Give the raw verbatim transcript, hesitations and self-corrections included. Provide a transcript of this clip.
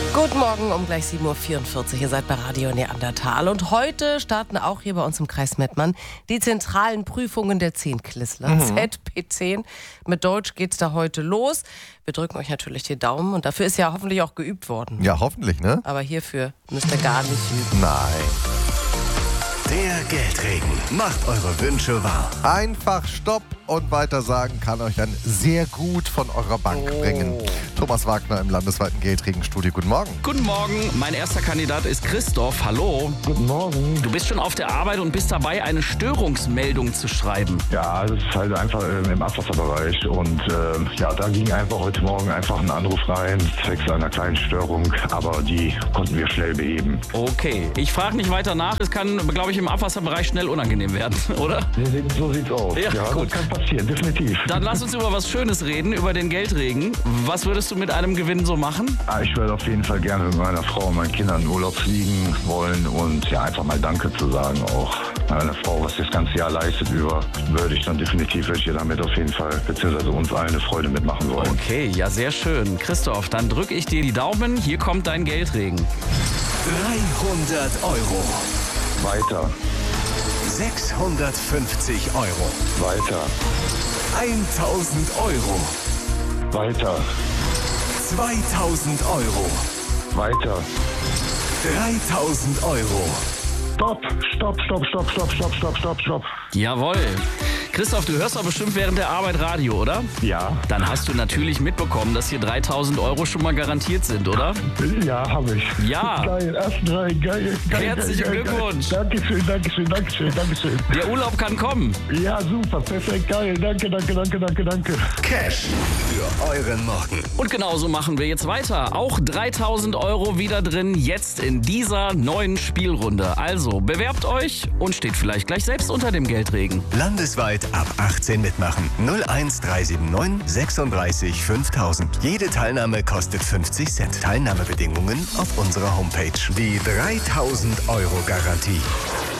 Guten Morgen um gleich sieben Uhr vierundvierzig. Ihr seid bei Radio Neandertal. Und heute starten auch hier bei uns im Kreis Mettmann die zentralen Prüfungen der Zehntklässler. Mhm. Z P zehn. Mit Deutsch geht's da heute los. Wir drücken euch natürlich die Daumen. Und dafür ist ja hoffentlich auch geübt worden. Ja, hoffentlich, ne? Aber hierfür müsst ihr gar nicht üben. Nein. Der Geldregen macht eure Wünsche wahr. Einfach Stopp und weitersagen kann euch dann sehr gut von eurer Bank Oh. bringen. Thomas Wagner im landesweiten Geldregenstudio. Guten Morgen. Guten Morgen, mein erster Kandidat ist Christoph. Hallo. Guten Morgen. Du bist schon auf der Arbeit und bist dabei, eine Störungsmeldung zu schreiben. Ja, das ist halt einfach ähm, im Abwasserbereich und ähm, ja, da ging einfach heute Morgen einfach ein Anruf rein, zwecks einer kleinen Störung, aber die konnten wir schnell beheben. Okay, ich frage nicht weiter nach. Es kann, glaube ich, im Abwasserbereich schnell unangenehm werden, oder? So sieht's aus. Ja, gut. Das kann passieren, definitiv. Dann lass uns über was Schönes reden, über den Geldregen. Was würdest du mit einem Gewinn so machen? Ah, ich würde auf jeden Fall gerne mit meiner Frau und meinen Kindern in Urlaub fliegen wollen und ja, einfach mal Danke zu sagen auch. Meine Frau, was das ganze Jahr leistet über, würde ich dann definitiv, würde ich ihr damit auf jeden Fall, beziehungsweise uns allen eine Freude mitmachen wollen. Okay, ja, sehr schön. Christoph, dann drücke ich dir die Daumen. Hier kommt dein Geldregen. dreihundert Euro. Weiter, sechshundertfünfzig Euro. weiter, eintausend Euro. weiter, zweitausend Euro. weiter. dreitausend Euro. Stopp, stopp, stopp, stopp, stopp, stopp, stopp, stopp, stopp. Jawohl. Christoph, du hörst doch bestimmt während der Arbeit Radio, oder? Ja, Dann hast du natürlich mitbekommen, dass hier dreitausend Euro schon mal garantiert sind, oder? ja, habe ich. Ja. Geil, erst drei, geil, geil. Herzlichen geil, geil, Glückwunsch. Geil. Dankeschön, Dankeschön, Dankeschön, Dankeschön. Der Urlaub kann kommen. Ja, super, perfekt, geil. Danke, danke, danke, danke, danke. Cash für euren Morgen. Und genauso machen wir jetzt weiter. Auch dreitausend Euro wieder drin, jetzt in dieser neuen Spielrunde. Also bewerbt euch und steht vielleicht gleich selbst unter dem Geldregen. Landesweit ab achtzehn mitmachen. null eins drei sieben neun sechsunddreißig fünftausend. Jede Teilnahme kostet fünfzig Cent. Teilnahmebedingungen auf unserer Homepage. Die dreitausend Euro Garantie.